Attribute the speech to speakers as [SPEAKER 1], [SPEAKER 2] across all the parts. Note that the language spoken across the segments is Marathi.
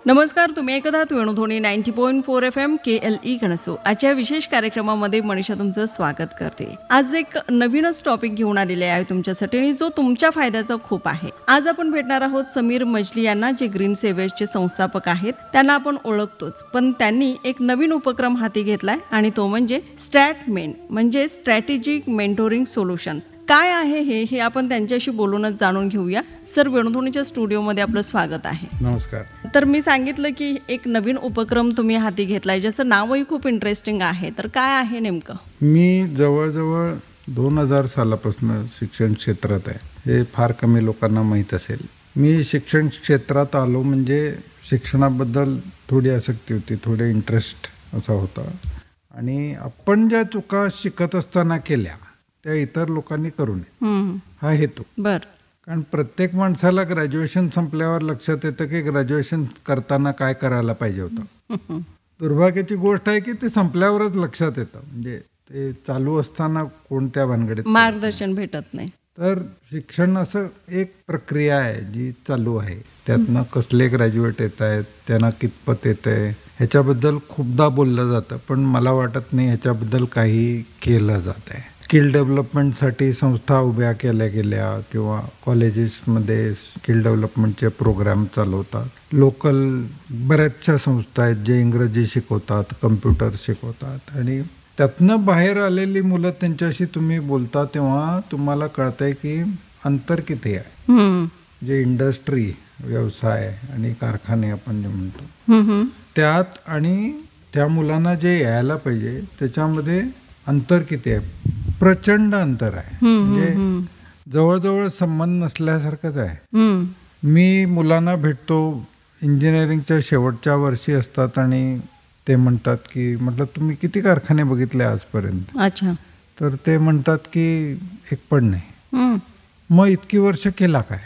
[SPEAKER 1] नमस्कार, तुम्ही ऐकत आहात वेणुध्वनी 90.4 FM KLE कणसू. आजच्या विशेष कार्यक्रमामध्ये मनीषा तुमचं स्वागत करते. आज एक नवीनच टॉपिक घेऊन आलेले आहे तुमच्यासाठी आणि जो तुमच्या फायद्याचा खूप आहे. आज आपण भेटणार आहोत समीर मजली यांना, जे ग्रीन सेव्हर्सचे संस्थापक आहेत. त्यांना आपण ओळखतोच, पण त्यांनी एक नवीन उपक्रम हाती घेतलाय आणि तो म्हणजे स्ट्रॅटमेन, म्हणजे स्ट्रॅटेजिक मेंटोरिंग सोल्युशन्स. काय आहे हे आपण त्यांच्याशी बोलूनच जाणून घेऊया. सर, वेणुध्वनीच्या स्टुडिओमध्ये आपलं स्वागत आहे.
[SPEAKER 2] नमस्कार.
[SPEAKER 1] तर मी सांगितलं की एक नवीन उपक्रम तुम्ही हाती घेतलाय, ज्याचं नावही खूप इंटरेस्टिंग आहे. तर काय आहे नेमकं?
[SPEAKER 2] मी जवळजवळ 2000 सालापासून शिक्षण क्षेत्रात आहे. हे फार कमी लोकांना माहीत असेल. मी शिक्षण क्षेत्रात आलो म्हणजे शिक्षणाबद्दल थोडी आसक्ती होती, थोडे इंटरेस्ट असा होता आणि आपण ज्या चुका शिकत असताना केल्या त्या इतर लोकांनी करू नये, हा हेतू.
[SPEAKER 1] बर.
[SPEAKER 2] कारण प्रत्येक माणसाला ग्रॅज्युएशन संपल्यावर लक्षात येतं की ग्रॅज्युएशन करताना काय करायला पाहिजे होतं. दुर्भाग्याची गोष्ट आहे की ते संपल्यावरच लक्षात येतं, म्हणजे ते चालू असताना कोणत्या भानगडीत
[SPEAKER 1] मार्गदर्शन भेटत नाही.
[SPEAKER 2] तर शिक्षण असं एक प्रक्रिया आहे जी चालू आहे. त्यातनं कसले ग्रॅज्युएट येत आहेत, त्यांना कितपत येत आहे ह्याच्याबद्दल खूपदा बोललं जातं, पण मला वाटत नाही ह्याच्याबद्दल काही केलं जात आहे. स्किल डेव्हलपमेंटसाठी संस्था उभ्या केल्या गेल्या किंवा कॉलेजेसमध्ये स्किल डेव्हलपमेंटचे प्रोग्राम चालवतात. लोकल बऱ्याचशा संस्था आहेत जे इंग्रजी शिकवतात, कम्प्युटर शिकवतात आणि त्यातनं बाहेर आलेली मुलं त्यांच्याशी तुम्ही बोलता तेव्हा तुम्हाला कळतंय की अंतर किती आहे. जे इंडस्ट्री, व्यवसाय आणि कारखाने आपण जे म्हणतो त्यात आणि त्या मुलांना जे यायला पाहिजे त्याच्यामध्ये अंतर किती आहे. प्रचंड अंतर आहे. म्हणजे जवळजवळ संबंध नसल्यासारखंच आहे. मी मुलांना भेटतो, इंजिनिअरिंगच्या शेवटच्या वर्षी असतात आणि ते म्हणतात की म्हटलं तुम्ही किती कारखाने बघितले आजपर्यंत.
[SPEAKER 1] अच्छा.
[SPEAKER 2] तर ते म्हणतात की एक पण नाही. मग इतकी वर्ष केला काय.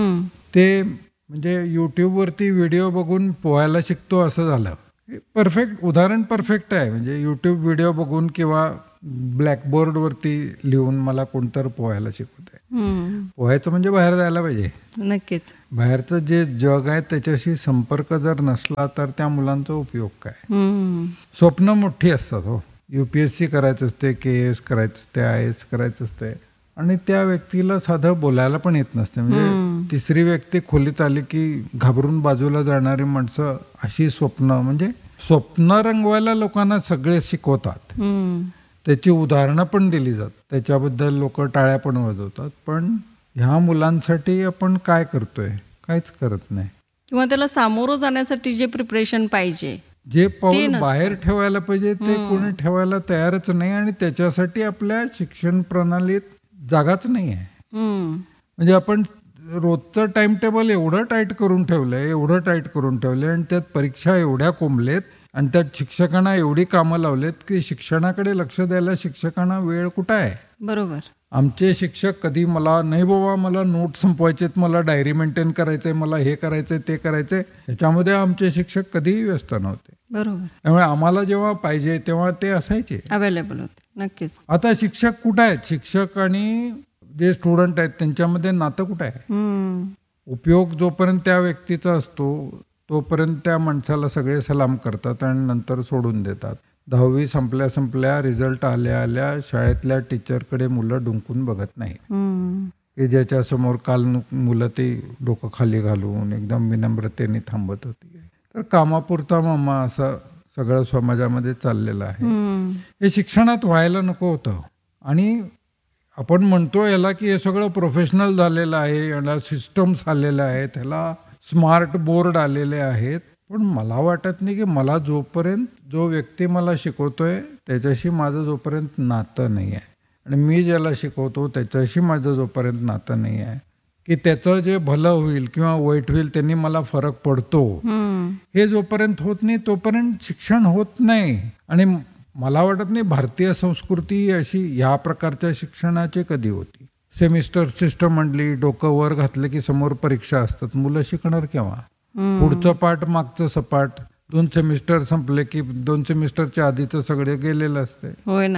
[SPEAKER 2] ते म्हणजे यूट्यूबवरती व्हिडिओ बघून पोहायला शिकतो असं झालं. परफेक्ट उदाहरण परफेक्ट आहे. म्हणजे यूट्यूब व्हिडिओ बघून किंवा ब्लॅकबोर्डवरती लिहून मला कोणतं पोहायला शिकवत आहे. पोहायचं म्हणजे बाहेर जायला पाहिजे.
[SPEAKER 1] नक्कीच. बाहेरचं
[SPEAKER 2] जे जग आहे त्याच्याशी संपर्क जर नसला तर त्या मुलांचा उपयोग काय. स्वप्न मोठी असतात. हो, UPSC करायचं असते, KS करायचं असते, IAS करायचं असते आणि त्या व्यक्तीला साधं बोलायला पण येत नसते. म्हणजे तिसरी व्यक्ती खोलीत आली की घाबरून बाजूला जाणारी माणसं अशी म्हणजे स्वप्न रंगवायला लोकांना सगळे शिकवतात. त्याची उदाहरणं पण दिली जातात, त्याच्याबद्दल लोक टाळ्या पण वाजवतात. पण ह्या मुलांसाठी आपण काय करतोय? काहीच करत नाही.
[SPEAKER 1] किंवा त्याला सामोरं जाण्यासाठी जे प्रिपरेशन पाहिजे,
[SPEAKER 2] जे पाऊल बाहेर ठेवायला पाहिजे ते कोणी ठेवायला तयारच नाही आणि त्याच्यासाठी आपल्या शिक्षण प्रणालीत जागाच नाही आहे. म्हणजे आपण रोजचं टाइम टेबल एवढं टाईट करून ठेवलंय आणि त्यात परीक्षा एवढ्या कोंबलेत आणि त्यात शिक्षकांना एवढी कामं लावलेत की शिक्षणाकडे लक्ष द्यायला शिक्षकांना वेळ कुठं आहे.
[SPEAKER 1] बरोबर.
[SPEAKER 2] आमचे शिक्षक कधी मला नाही बाबा मला नोट संपवायचेत, मला डायरी मेंटेन करायचंय, मला हे करायचंय ते करायचंय, ह्याच्यामध्ये आमचे शिक्षक कधीही व्यस्त नव्हते.
[SPEAKER 1] बरोबर.
[SPEAKER 2] त्यामुळे आम्हाला जेव्हा पाहिजे तेव्हा ते असायचे,
[SPEAKER 1] अवेलेबल होते. नक्कीच.
[SPEAKER 2] आता शिक्षक कुठं आहेत? शिक्षक आणि जे स्टुडंट आहेत त्यांच्यामध्ये नातं कुठं आहे? उपयोग जोपर्यंत त्या व्यक्तीचा असतो तोपर्यंत त्या माणसाला सगळे सलाम करतात आणि नंतर सोडून देतात. 10वी संपल्या रिझल्ट आल्या शाळेतल्या टीचरकडे मुलं डुंकून बघत नाहीत की ज्याच्या समोर काल मुलं ते डोकं खाली घालून एकदम विनम्रतेने थांबत होती. तर कामापुरता मामा असं सगळं समाजामध्ये चाललेलं आहे. हे शिक्षणात व्हायला नको होतं. आणि आपण म्हणतो याला की हे सगळं प्रोफेशनल झालेलं आहे, याला सिस्टम्स आलेल्या आहेत, ह्याला स्मार्ट बोर्ड आलेले आहेत. पण मला वाटत नाही की मला जो व्यक्ती मला शिकवतोय त्याच्याशी माझं जोपर्यंत नातं नाही आहे आणि मी ज्याला शिकवतो त्याच्याशी माझं जोपर्यंत नातं नाही आहे की त्याचं जे भलं होईल किंवा वाईट होईल त्यांनी मला फरक पडतो, हे जोपर्यंत होत नाही तोपर्यंत शिक्षण होत नाही. आणि मला वाटत नाही भारतीय संस्कृती अशी ह्या प्रकारच्या शिक्षणाची कधी होती. सेमिस्टर सिस्टम म्हणली, डोकं वर घातलं की समोर परीक्षा असतात, मुलं शिकणार केव्हा? पुढचं पाठ मागचं सपाट, 2 सेमिस्टर संपले की 2 सेमिस्टरच्या आधीचं सगळे गेलेलं असते.
[SPEAKER 1] होय ना.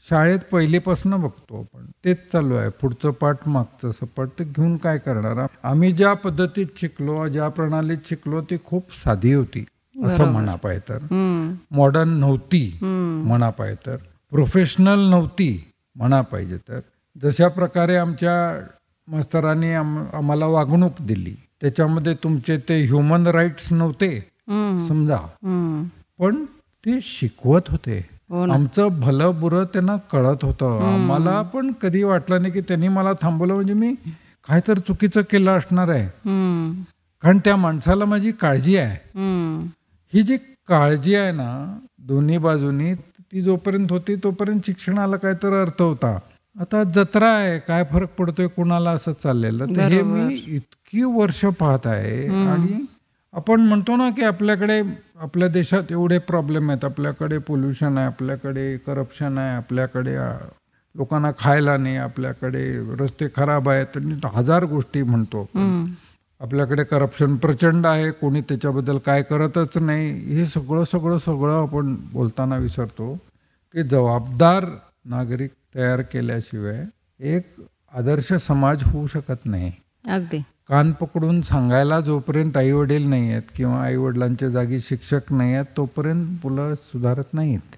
[SPEAKER 2] शाळेत पहिलीपासून बघतो आपण, तेच चालू आहे. पुढचं पाठ मागचं सपाट, ते घेऊन काय करणार. आम्ही ज्या पद्धतीत शिकलो, ज्या प्रणालीत शिकलो, ती खूप साधी होती असं म्हणा पाहिजे तर. मॉडर्न नव्हती म्हणा पाहिजे तर, प्रोफेशनल नव्हती म्हणा पाहिजे तर. जशा प्रकारे आमच्या मास्तरांनी आम्हाला वागणूक दिली, त्याच्यामध्ये तुमचे ते ह्युमन राईट्स नव्हते समजा, पण ते शिकवत होते. आमचं भलं बुरं त्यांना कळत होतं. आम्हाला पण कधी वाटलं नाही की त्यांनी मला थांबवलं म्हणजे मी काय तर चुकीचं केलं असणार आहे. कारण त्या माणसाला माझी काळजी आहे. ही जी काळजी आहे ना दोन्ही बाजूनी, ती जोपर्यंत होती तोपर्यंत शिक्षणाला काय तर अर्थ होता. आता जत्रा आहे, काय फरक पडतोय कुणाला असं चाललेलं. तर हे मी इतकी वर्ष पाहत आहे. आणि आपण म्हणतो ना की आपल्याकडे, आपल्या देशात एवढे प्रॉब्लेम आहेत. आपल्याकडे पोल्युशन आहे, आपल्याकडे करप्शन आहे, आपल्याकडे लोकांना खायला नाही, आपल्याकडे रस्ते खराब आहेत, हजार गोष्टी म्हणतो. आपल्याकडे करप्शन प्रचंड आहे, कोणी त्याच्याबद्दल काय करतच नाही. हे सगळं सगळं सगळं आपण बोलताना विसरतो की जबाबदार नागरिक तयार केल्याशिवाय एक आदर्श समाज होऊ शकत नाही.
[SPEAKER 1] अगदी.
[SPEAKER 2] कान पकडून सांगायला जोपर्यंत आई वडील नाही आहेत किंवा आई वडिलांच्या जागी शिक्षक नाही आहेत तोपर्यंत मुलं सुधारत नाहीत.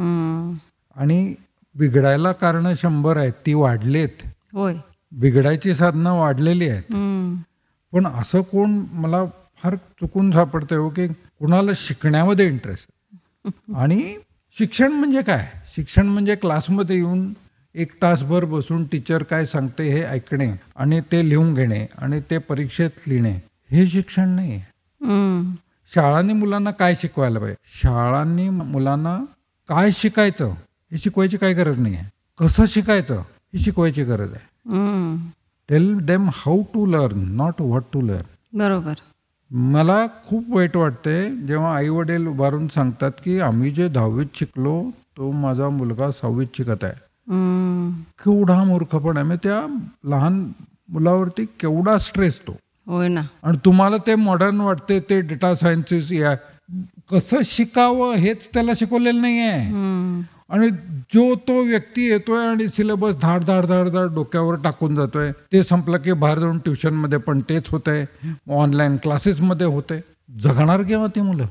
[SPEAKER 2] आणि बिघडायला कारण 100 आहेत, ती वाढलेत.
[SPEAKER 1] होय,
[SPEAKER 2] बिघडायची साधनं वाढलेली आहेत. पण असं कोण मला फार चुकून सापडतंय हो की कुणाला शिकण्यामध्ये इंटरेस्ट. आणि शिक्षण म्हणजे काय? शिक्षण म्हणजे क्लासमध्ये येऊन 1 तासभर बसून टीचर काय सांगते हे ऐकणे आणि ते लिहून घेणे आणि ते परीक्षेत लिहिणे, हे शिक्षण नाही. शाळांनी मुलांना काय शिकवायला पाहिजे? शाळांनी मुलांना काय शिकायचं हे शिकवायची काही गरज नाही आहे. कसं शिकायचं ही शिकवायची गरज आहे. Tail them how to learn, not what to learn.
[SPEAKER 1] बरोबर.
[SPEAKER 2] मला खूप वाईट वाटते जेव्हा आई वडील उभारून सांगतात की आम्ही जे 10वीत शिकलो तो माझा मुलगा 6वीत शिकत आहे. केवढा मूर्खपणा आहे. त्या लहान मुलावरती केवढा स्ट्रेस तो.
[SPEAKER 1] होय ना.
[SPEAKER 2] आणि तुम्हाला ते मॉडर्न वाटते, ते डेटा सायन्सेस या कसं शिकावं हेच त्याला शिकवलेलं नाही आहे. आणि जो तो व्यक्ती येतोय आणि सिलेबस धाड धाड धाड धाड डोक्यावर टाकून जातोय, ते संपलं की बाहेर जाऊन ट्युशनमध्ये पण तेच होतंय, ऑनलाईन क्लासेसमध्ये होतंय. जगणार केव्हा ती मुलं?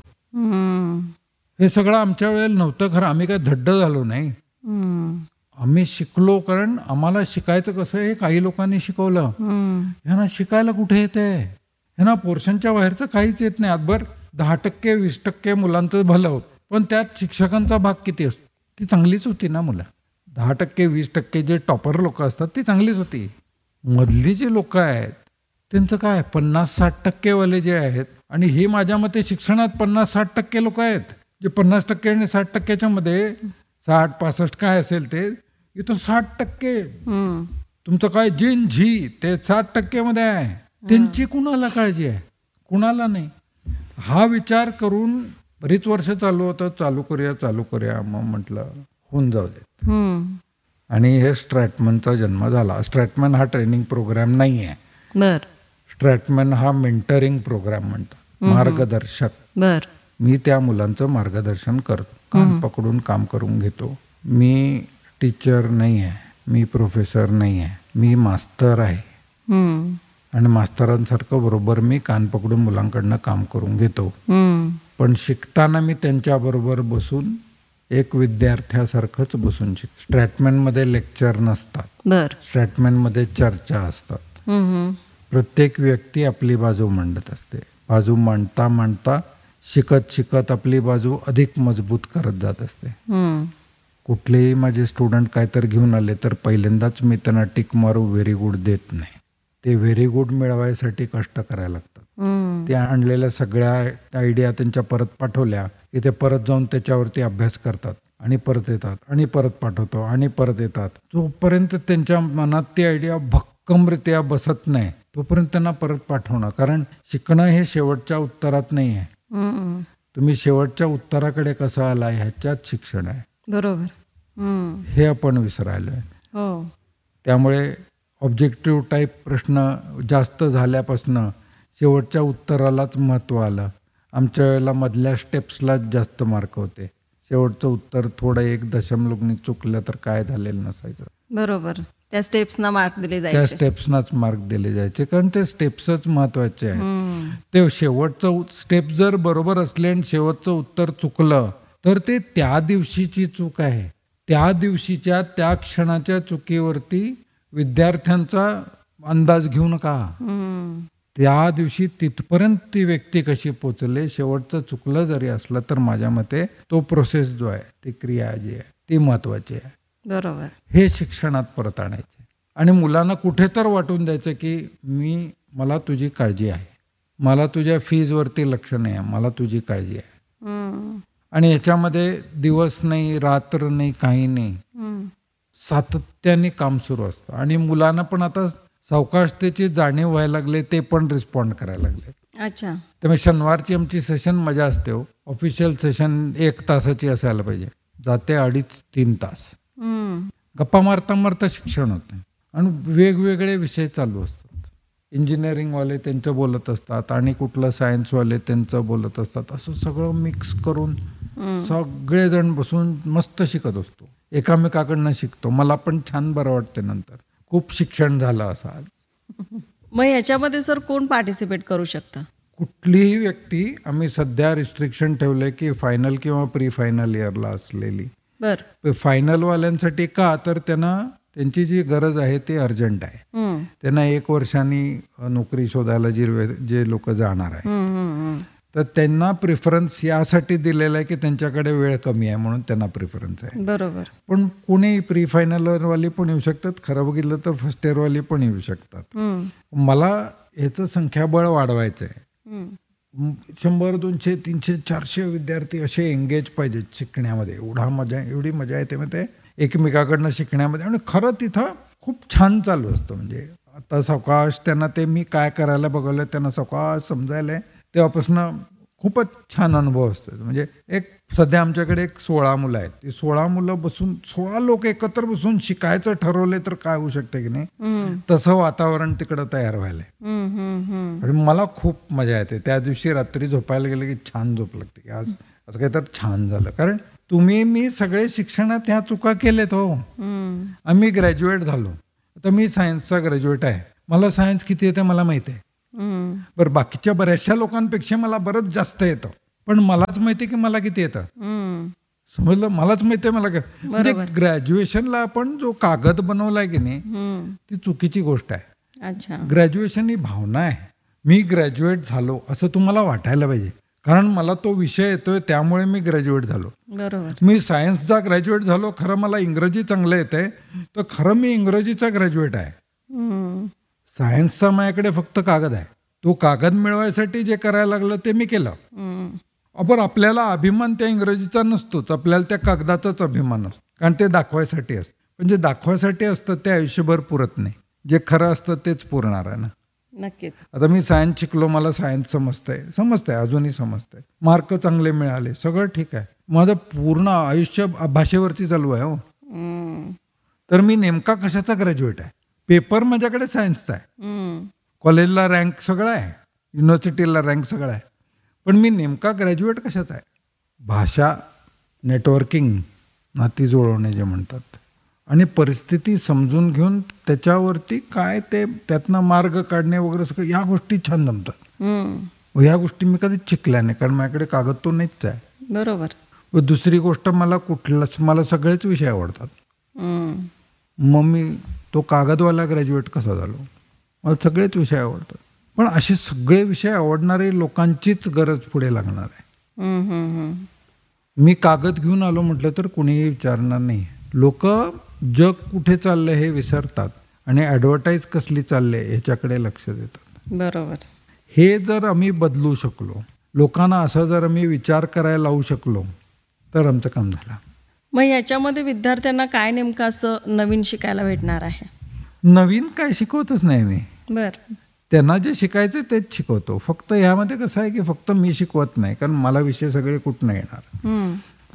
[SPEAKER 2] हे सगळं आमच्या वेळेला नव्हतं खरं. आम्ही काय धड्ड झालो नाही. आम्ही शिकलो कारण आम्हाला शिकायचं कसं हे काही लोकांनी शिकवलं. ह्यांना शिकायला कुठे येते? ह्यांना पोर्शनच्या बाहेरचं काहीच येत नाही. आजभर 10% 20% मुलांचं भलं होत, पण त्यात शिक्षकांचा भाग किती असतो? ती चांगलीच होती ना मुलं. 10% 20% जे टॉपर लोक असतात ती चांगलीच होती. मधली जी लोक आहेत त्यांचं काय 50-60% वाले जे आहेत. आणि हे माझ्या मते शिक्षणात 50-60% लोक आहेत, जे 50% आणि 60%च्या मध्ये 60-65 काय असेल ते इथं 60%. तुमचं काय जिन झी ते 60% मध्ये आहे. त्यांची कुणाला काळजी आहे? कुणाला नाही. हा विचार करून बरीच वर्ष चालू होतं, चालू करूया. मग म्हटलं होऊन जाऊ देत. आणि हे स्ट्रॅटमनचा जन्म झाला. स्ट्रॅटमन हा ट्रेनिंग प्रोग्राम नाही आहे. स्ट्रॅटमन हा मेंटरिंग प्रोग्राम म्हणतात, मार्गदर्शक. मी त्या मुलांचं मार्गदर्शन करतो, कान पकडून काम करून घेतो. मी टीचर नाही आहे, मी प्रोफेसर नाही आहे, मी मास्तर आहे. आणि मास्तरांसारखं बरोबर मी कान पकडून मुलांकडनं काम करून घेतो. पण शिकताना मी त्यांच्याबरोबर बसून एक विद्यार्थ्यासारखंच बसून शिकतो. स्ट्रॅटमॅनमध्ये लेक्चर नसतात, स्ट्रॅटमॅनमध्ये चर्चा असतात. प्रत्येक व्यक्ती आपली बाजू मांडत असते. बाजू मांडता मांडता शिकत शिकत आपली बाजू अधिक मजबूत करत जात असते. कुठलेही माझे स्टुडंट काय तर घेऊन आले तर पहिल्यांदाच मी त्यांना टिक मारू व्हेरी गुड देत नाही. ते व्हेरी गुड मिळवायसाठी कष्ट करायला लागतात. ते आणलेल्या सगळ्या आयडिया त्यांच्या परत पाठवल्या की ते परत जाऊन त्याच्यावरती अभ्यास करतात आणि परत येतात आणि परत पाठवतो आणि परत येतात. जोपर्यंत त्यांच्या मनात ती आयडिया भक्कमरित्या बसत नाही तोपर्यंत त्यांना परत पाठवणं. कारण शिकणं हे शेवटच्या उत्तरात नाही आहे. तुम्ही शेवटच्या उत्तराकडे कसं आला ह्याच्यात शिक्षण आहे.
[SPEAKER 1] बरोबर.
[SPEAKER 2] हे आपण विसरायलोय. त्यामुळे ऑब्जेक्टिव्ह टाईप प्रश्न जास्त झाल्यापासनं शेवटच्या उत्तरालाच महत्त्व आलं. आमच्या वेळेला मधल्या स्टेप्सलाच जास्त मार्क होते. शेवटचं उत्तर थोडं 1 दशमलग्नी चुकलं तर काय झालेलं नसायचं.
[SPEAKER 1] बरोबर. त्या स्टेप्सना मार्क दिले
[SPEAKER 2] त्या
[SPEAKER 1] जायचे.
[SPEAKER 2] स्टेप्सनाच मार्क दिले जायचे, कारण ते स्टेप्सच महत्वाचे आहे.
[SPEAKER 1] हम्म.
[SPEAKER 2] ते शेवटचं स्टेप जर बरोबर असले आणि शेवटचं उत्तर चुकलं तर ते त्या दिवशीची चूक आहे. त्या दिवशीच्या त्या क्षणाच्या चुकीवरती विद्यार्थ्यांचा अंदाज घेऊ नका.
[SPEAKER 1] हम्म.
[SPEAKER 2] त्या दिवशी तिथपर्यंत ती व्यक्ती कशी पोचले, शेवटचं चुकलं जरी असलं तर माझ्या मते तो प्रोसेस जो आहे, ती क्रिया जी आहे ती महत्वाची आहे.
[SPEAKER 1] बरोबर.
[SPEAKER 2] हे शिक्षणात परत आणायचे आणि मुलांना कुठे तर वाटून द्यायचं की मला तुझी काळजी आहे, मला तुझ्या फीजवरती लक्ष नाही आहे, मला तुझी काळजी आहे.
[SPEAKER 1] हम्म.
[SPEAKER 2] आणि याच्यामध्ये दिवस नाही, रात्र नाही, काही नाही,
[SPEAKER 1] हम्म.
[SPEAKER 2] सातत्याने काम सुरू असतं. आणि मुलांना पण आता सावकाशतेची जाणीव व्हायला लागले, ते पण रिस्पॉन्ड करायला लागले.
[SPEAKER 1] अच्छा.
[SPEAKER 2] त्यामुळे शनिवारची आमची सेशन मजा असते हो. ऑफिशियल सेशन 1 तासाची असायला पाहिजे, जाते 2.5-3 तास.
[SPEAKER 1] हम्म.
[SPEAKER 2] गप्पा मारता मारता शिक्षण होते आणि वेगवेगळे विषय चालू असतात. इंजिनिअरिंगवाले त्यांचं बोलत असतात आणि कुठलं सायन्सवाले त्यांचं बोलत असतात. असं सगळं मिक्स करून सगळेजण बसून मस्त शिकत असतो, एकामेकाकडनं शिकतो. मला पण छान बरं वाटते. नंतर खूप शिक्षण झालं असं आज.
[SPEAKER 1] मग याच्यामध्ये सर कोण पार्टिसिपेट करू शकतं?
[SPEAKER 2] कुठलीही व्यक्ती. आम्ही सध्या रिस्ट्रिक्शन ठेवलंय की फायनल किंवा प्री फायनल इयरला असलेली.
[SPEAKER 1] बर.
[SPEAKER 2] फायनलवाल्यांसाठी का, तर त्यांची जी गरज आहे ती अर्जंट आहे.
[SPEAKER 1] हम्म.
[SPEAKER 2] त्यांना 1 वर्षांनी नोकरी शोधायला जे लोक जाणार आहे, तर त्यांना प्रिफरन्स यासाठी दिलेला आहे की त्यांच्याकडे वेळ कमी आहे म्हणून त्यांना प्रिफरन्स आहे.
[SPEAKER 1] बरोबर.
[SPEAKER 2] पण कोणी प्री फायनलवाली पण येऊ शकतात, खरं बघितलं तर फर्स्ट इयरवाली पण येऊ शकतात. मला ह्याचं संख्याबळ वाढवायचं आहे. 100, 200, 300, 400 विद्यार्थी असे एंगेज पाहिजेत शिकण्यामध्ये. एवढी मजा येते मग ते एकमेकाकडनं शिकण्यामध्ये. आणि खरं तिथं खूप छान चालू असतं. म्हणजे आता सावकाश त्यांना ते मी काय करायला बघवलं त्यांना सावकाश समजायला तेव्हापासून खूपच छान अनुभव असतो. म्हणजे सध्या आमच्याकडे 16 मुलं आहेत. ती 16 मुलं बसून 16 लोक एकत्र बसून शिकायचं ठरवले तर काय होऊ शकते की नाही, तसं वातावरण तिकडं तयार व्हायलंय. आणि मला खूप मजा येते. त्या दिवशी रात्री झोपायला गेलं की छान झोप लागते की आज असं काही तर छान झालं. कारण मी सगळे शिक्षणात ह्या चुका केल्यात हो. आम्ही ग्रॅज्युएट झालो. आता मी सायन्सचा ग्रॅज्युएट आहे. मला सायन्स किती येते मला माहिती आहे. बरं, बाकीच्या बऱ्याचशा लोकांपेक्षा मला बरंच जास्त येतं, पण मलाच माहिती की मला किती येतं. समजलं? मलाच माहिती आहे मला काय. म्हणजे ग्रॅज्युएशनला आपण जो कागद बनवलाय की नाही, ती चुकीची गोष्ट आहे.
[SPEAKER 1] अच्छा.
[SPEAKER 2] ग्रॅज्युएशन ही भावना आहे. मी ग्रॅज्युएट झालो असं तुम्हाला वाटायला पाहिजे, कारण मला तो विषय येतोय त्यामुळे मी ग्रॅज्युएट झालो.
[SPEAKER 1] बरोबर.
[SPEAKER 2] मी सायन्सचा ग्रॅज्युएट झालो, खरं मला इंग्रजी चांगलं येतंय, तर खरं मी इंग्रजीचा ग्रॅज्युएट आहे. सायन्सचा माझ्याकडे फक्त कागद आहे. तो कागद मिळवायसाठी जे करायला लागलं ते मी केलं. पण आपल्याला अभिमान त्या इंग्रजीचा नसतोच, आपल्याला त्या कागदाचाच अभिमान असतो, कारण ते दाखवायसाठी असतं. पण जे दाखवायसाठी असतं ते आयुष्यभर पुरत नाही. जे खरं असतं तेच पुरणार आहे ना.
[SPEAKER 1] नक्कीच.
[SPEAKER 2] आता मी सायन्स शिकलो, मला सायन्स समजतंय, अजूनही समजतंय. मार्क चांगले मिळाले, सगळं ठीक आहे. माझं पूर्ण आयुष्य भाषेवरती चालू आहे हो. तर मी नेमका कशाचा ग्रॅज्युएट आहे? पेपर माझ्याकडे सायन्सचा आहे, कॉलेजला रँक सगळं आहे, युनिव्हर्सिटीला रँक सगळं आहे, पण मी नेमका ग्रॅज्युएट कशाचा आहे? भाषा, नेटवर्किंग, नाती जुळवणे जे म्हणतात, आणि परिस्थिती समजून घेऊन त्याच्यावरती काय ते त्यातनं मार्ग काढणे वगैरे सगळं या गोष्टी छान जमतात. ह्या गोष्टी मी कधीच शिकल्या नाही, कारण माझ्याकडे कागद तो नाहीच आहे.
[SPEAKER 1] बरोबर.
[SPEAKER 2] व दुसरी गोष्ट, मला सगळेच विषय आवडतात. मग मी तो कागदवाला ग्रॅज्युएट कसा झालो? मला सगळेच विषय आवडतात. पण असे सगळे विषय आवडणारे लोकांचीच गरज पुढे लागणार आहे. मी कागद घेऊन आलो म्हटलं तर कुणीही विचारणार नाही. लोक जग कुठे चाललंय हे विसरतात आणि ॲडव्हर्टाईज कसली चालले ह्याच्याकडे लक्ष देतात.
[SPEAKER 1] बरोबर.
[SPEAKER 2] हे जर आम्ही बदलू शकलो, लोकांना असं जर आम्ही विचार करायला लावू शकलो, तर आमचं काम झालं.
[SPEAKER 1] मग याच्यामध्ये विद्यार्थ्यांना काय नेमकं असं नवीन शिकायला भेटणार आहे?
[SPEAKER 2] नवीन काय शिकवतच नाही मी.
[SPEAKER 1] बरं.
[SPEAKER 2] त्यांना जे शिकायचं तेच शिकवतो. फक्त ह्यामध्ये कसं आहे की फक्त मी शिकवत नाही, कारण मला विषय सगळे कुठनं येणार.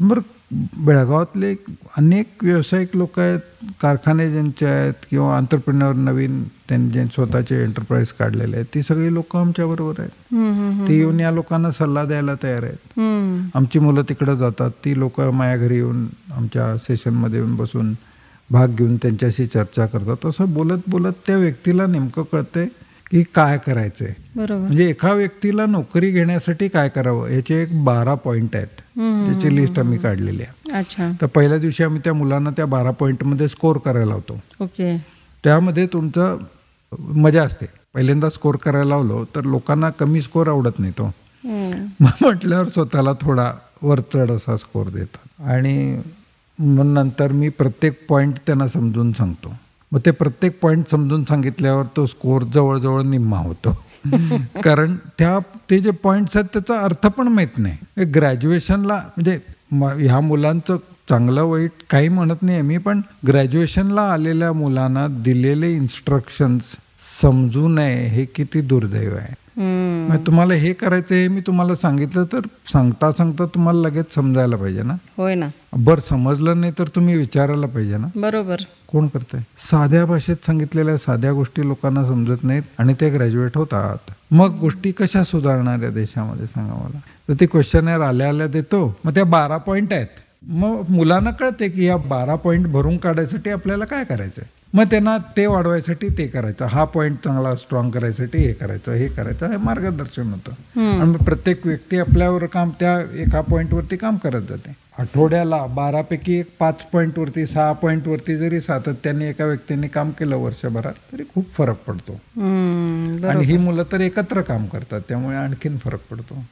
[SPEAKER 2] बरं, बेळगावातले अनेक व्यावसायिक लोक आहेत, कारखाने ज्यांचे आहेत किंवा एंटरप्रेन्युअर नवीन त्यांनी स्वतःचे एंटरप्राइज काढलेले आहेत, ती सगळी लोक आमच्याबरोबर आहेत. ती येऊन या लोकांना सल्ला द्यायला तयार आहेत. आमची मुलं तिकडे जातात, ती लोक माझ्या घरी येऊन आमच्या सेशनमध्ये येऊन बसून भाग घेऊन त्यांच्याशी चर्चा करतात. असं बोलत बोलत त्या व्यक्तीला नेमकं कळतंय की काय करायचंय.
[SPEAKER 1] बरोबर.
[SPEAKER 2] म्हणजे एका व्यक्तीला नोकरी घेण्यासाठी काय करावं याचे एक 12 पॉईंट आहेत. त्याची लिस्ट आम्ही काढलेली आहे.
[SPEAKER 1] अच्छा.
[SPEAKER 2] तर पहिल्या दिवशी आम्ही त्या मुलांना त्या 12 पॉईंटमध्ये स्कोर करायला लावतो.
[SPEAKER 1] ओके.
[SPEAKER 2] त्यामध्ये तुमचं मजा असते. पहिल्यांदा स्कोर करायला लावलो तर लोकांना कमी स्कोर आवडत नाही तो. मग म्हटल्यावर स्वतःला थोडा वरचढ असा स्कोर देतात. आणि मग नंतर मी प्रत्येक पॉईंट त्यांना समजून सांगतो. मग ते प्रत्येक पॉईंट समजून सांगितल्यावर तो स्कोर जवळजवळ निम्मा होतो. कारण ते जे पॉईंट्स आहेत त्याचा अर्थ पण माहीत नाही. ग्रॅज्युएशनला म्हणजे ह्या मुलांचं चांगलं वाईट काही म्हणत नाही मी, पण ग्रॅज्युएशनला आलेल्या मुलांना दिलेले इन्स्ट्रक्शन्स समजू नये हे किती दुर्दैव आहे. मग तुम्हाला हे करायचं हे मी तुम्हाला सांगितलं तर सांगता सांगता तुम्हाला लगेच समजायला पाहिजे ना.
[SPEAKER 1] होय ना.
[SPEAKER 2] बरं, समजलं नाही तर तुम्ही विचारायला पाहिजे ना.
[SPEAKER 1] बरोबर.
[SPEAKER 2] कोण करतंय? साध्या भाषेत सांगितलेल्या साध्या गोष्टी लोकांना समजत नाहीत आणि ते ग्रॅज्युएट होतात. मग गोष्टी कशा सुधारणार या देशामध्ये सांगा मला. तर ते क्वेश्चनर आल्या आल्या देतो. मग त्या 12 पॉईंट आहेत. मग मुलांना कळते की या 12 पॉईंट भरून काढायसाठी आपल्याला काय करायचंय. मग त्यांना ते वाढवायसाठी ते करायचं, हा पॉईंट चांगला स्ट्रॉंग करायसाठी हे करायचं हे मार्गदर्शन होतं. आणि प्रत्येक व्यक्ती आपल्यावर काम त्या एका पॉईंटवरती काम करत जाते. आठवड्याला 12 पैकी 5 पॉईंटवरती 6 पॉईंटवरती जरी सातत्याने एका व्यक्तीने काम केलं वर्षभरात तरी खूप फरक पडतो. आणि ही मुलं तर एकत्र काम करतात त्यामुळे आणखीन फरक पडतो.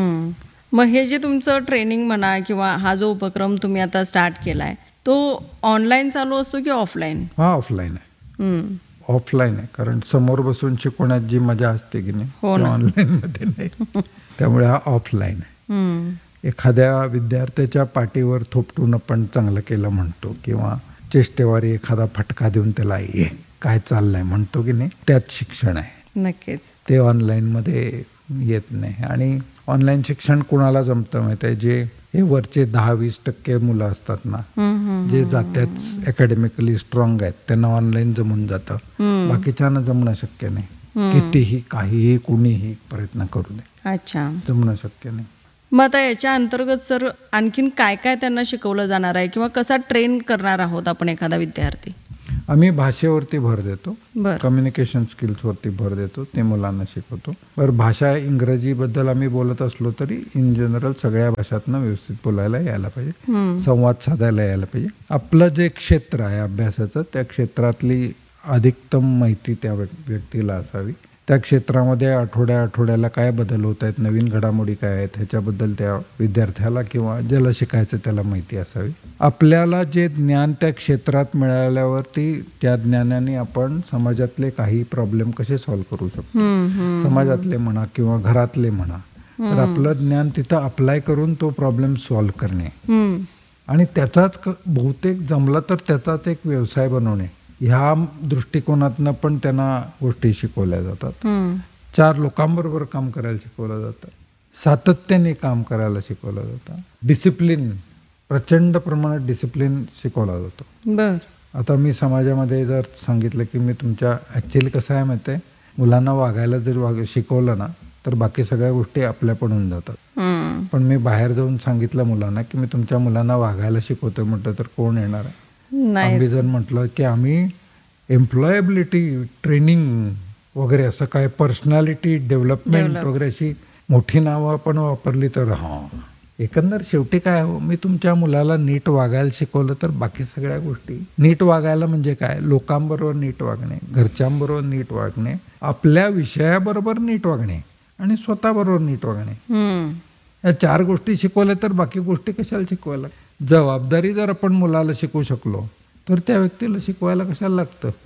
[SPEAKER 1] मग हे जे तुमचं ट्रेनिंग म्हणा किंवा हा जो उपक्रम तुम्ही आता स्टार्ट केलाय तो ऑनलाईन चालू असतो की ऑफलाईन?
[SPEAKER 2] हा ऑफलाईन आहे. ऑफलाईन आहे, कारण समोर बसून शिकवण्यात जी मजा असते की नाही ऑनलाईन मध्ये नाही. त्यामुळे हा ऑफलाईन आहे. एखाद्या विद्यार्थ्याच्या पाठीवर थोपटून आपण चांगलं केलं म्हणतो किंवा चेष्टेवारी एखादा फटका देऊन त्याला ये काय चाललंय म्हणतो की नाही, त्यात शिक्षण आहे.
[SPEAKER 1] नक्कीच. ते
[SPEAKER 2] ऑनलाईन मध्ये येत नाही. आणि ऑनलाईन शिक्षण कुणाला जमतं माहिती आहे? जे हे वरचे 10-20% मुलं असतात ना, जे जात्यात अकॅडमिकली स्ट्रॉंग आहेत त्यांना ऑनलाईन जमून जातं. बाकीच्यांना जमणं शक्य नाही. कितीही काहीही कुणीही प्रयत्न करू दे.
[SPEAKER 1] अच्छा.
[SPEAKER 2] जमणं शक्य नाही.
[SPEAKER 1] मग आता याच्या अंतर्गत सर आणखीन काय काय त्यांना शिकवलं जाणार आहे किंवा कसा ट्रेन करणार आहोत आपण एखादा विद्यार्थी?
[SPEAKER 2] आम्ही भाषेवरती भर देतो,
[SPEAKER 1] बरं.
[SPEAKER 2] कम्युनिकेशन स्किल्सवरती भर देतो, ते मुलांना शिकवतो. बरं, भाषा इंग्रजीबद्दल आम्ही बोलत असलो तरी इन जनरल सगळ्या भाषातनं व्यवस्थित बोलायला यायला पाहिजे, संवाद साधायला यायला पाहिजे. आपलं जे क्षेत्र आहे अभ्यासाचं त्या क्षेत्रातली अधिकतम माहिती त्या व्यक्तीला असावी. त्या क्षेत्रामध्ये आठवड्याला काय बदल होत आहेत, नवीन घडामोडी काय आहेत ह्याच्याबद्दल त्या विद्यार्थ्याला किंवा ज्याला शिकायचं त्याला माहिती असावी. आपल्याला जे ज्ञान त्या क्षेत्रात मिळाल्यावरती त्या ज्ञानाने आपण समाजातले काही प्रॉब्लेम कसे सॉल्व्ह करू शकतो, समाजातले म्हणा किंवा घरातले म्हणा, तर आपलं ज्ञान तिथं अप्लाय करून तो प्रॉब्लेम सॉल्व्ह करणे आणि त्याचाच बहुतेक जमला तर त्याचाच एक व्यवसाय बनवणे, ह्या दृष्टिकोनातनं पण त्यांना गोष्टी शिकवल्या जातात. 4 लोकांबरोबर काम करायला शिकवलं जातं, सातत्याने काम करायला शिकवलं जातं, डिसिप्लिन प्रचंड प्रमाणात डिसिप्लिन शिकवला जातो.
[SPEAKER 1] बर.
[SPEAKER 2] आता मी समाजामध्ये जर सांगितलं की मी तुमच्या ॲक्च्युली कसं आहे माहिती आहे, मुलांना वागायला जर शिकवलं ना तर बाकी सगळ्या गोष्टी आपल्या पण होऊन जातात. पण मी बाहेर जाऊन सांगितलं मुलांना की मी तुमच्या मुलांना वागायला शिकवतोय म्हटलं तर कोण येणार आहे? आम्ही जर म्हटलं की आम्ही एम्प्लॉयबिलिटी ट्रेनिंग वगैरे असं काय पर्सनॅलिटी डेव्हलपमेंट वगैरे अशी मोठी नावं आपण वापरली तर एकंदर शेवटी काय हो, मी तुमच्या मुलाला नीट वागायला शिकवलं तर बाकी सगळ्या गोष्टी. नीट वागायला म्हणजे काय? लोकांबरोबर नीट वागणे, घरच्यांबरोबर नीट वागणे, आपल्या विषयाबरोबर नीट वागणे आणि स्वतःबरोबर नीट वागणे. या 4 गोष्टी शिकवल्या तर बाकी गोष्टी कशाला शिकवायला? जबाबदारी जर आपण मुलाला शिकवू शकलो तर त्या व्यक्तीला शिकवायला कशाला लागतं?